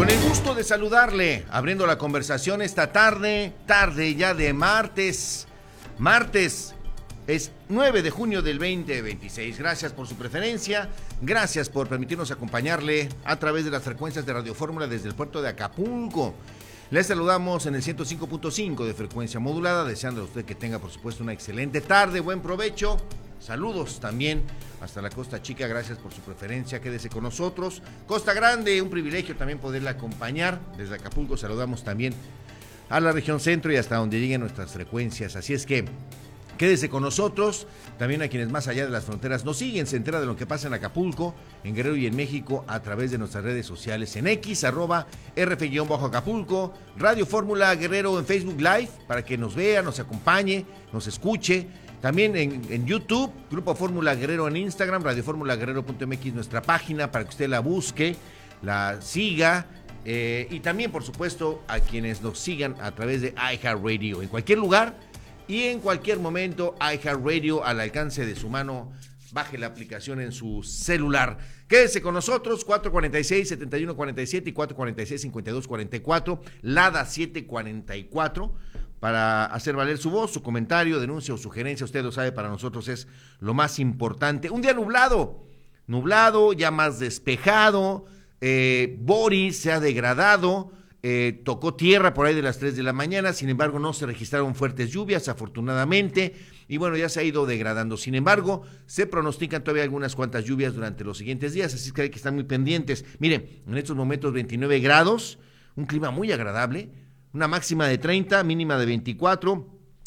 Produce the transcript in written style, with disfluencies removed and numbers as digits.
Con el gusto de saludarle, abriendo la conversación esta tarde ya de martes. Martes es 9 de junio del 2026. Gracias por su preferencia, gracias por permitirnos acompañarle a través de las frecuencias de Radio Fórmula desde el puerto de Acapulco. Les saludamos en el 105.5 de frecuencia modulada, deseando a usted que tenga, por supuesto, una excelente tarde, buen provecho. Saludos también hasta la Costa Chica, gracias por su preferencia, quédese con nosotros. Costa Grande, un privilegio también poderla acompañar. Desde Acapulco saludamos también a la región centro y hasta donde lleguen nuestras frecuencias, así es que quédese con nosotros, también a quienes más allá de las fronteras nos siguen, se entera de lo que pasa en Acapulco, en Guerrero y en México a través de nuestras redes sociales, en X, @RF_Acapulco, Radio Fórmula Guerrero en Facebook Live, para que nos vea, nos acompañe, nos escuche. También en YouTube, Grupo Fórmula Guerrero en Instagram, radioformulaguerrero.mx, nuestra página para que usted la busque, la siga, y también, por supuesto, a quienes nos sigan a través de iHeartRadio, en cualquier lugar y en cualquier momento, iHeartRadio al alcance de su mano. Baje la aplicación en su celular. Quédese con nosotros, 446-7147 y 446-5244, Lada 744, para hacer valer su voz, su comentario, denuncia o sugerencia. Usted lo sabe, para nosotros es lo más importante. Un día nublado, ya más despejado. Boris se ha degradado, tocó tierra por ahí de las 3 de la mañana, sin embargo no se registraron fuertes lluvias, afortunadamente, y bueno, ya se ha ido degradando. Sin embargo, se pronostican todavía algunas cuantas lluvias durante los siguientes días, así que hay que estar muy pendientes. Miren, en estos momentos 29 grados, un clima muy agradable, una máxima de 30, mínima de 24,